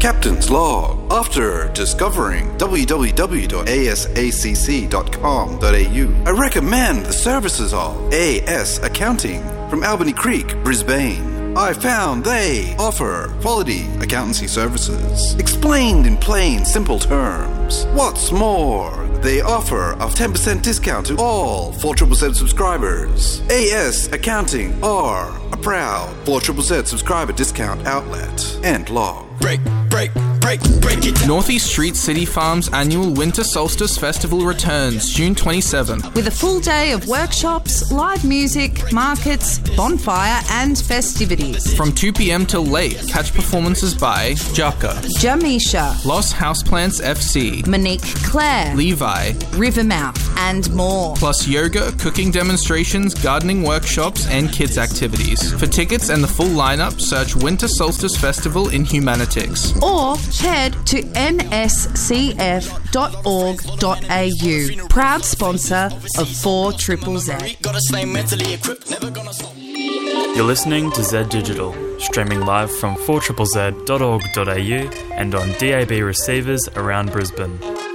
Captain's Log. After discovering www.asacc.com.au, I recommend the services of AS Accounting from Albany Creek, Brisbane. I found they offer quality accountancy services, explained in plain, simple terms. What's more, they offer a 10% discount to all 4ZZZ subscribers. AS Accounting are a proud 4ZZZ subscriber discount outlet. And log. Break it. Northeast Street City Farms annual Winter Solstice Festival returns June 27th. With a full day of workshops, live music, markets, bonfire and festivities. From 2 p.m. till late, catch performances by Jaka, Jamisha, Lost Houseplants FC, Monique Claire, Levi, Rivermouth and more. Plus yoga, cooking demonstrations, gardening workshops and kids activities. For tickets and the full lineup, search Winter Solstice Festival in Humanitics. Or head to nscf.org.au. Proud sponsor of 4ZZZ. You're listening to Z Digital, streaming live from 4ZZZ.org.au and on DAB receivers around Brisbane.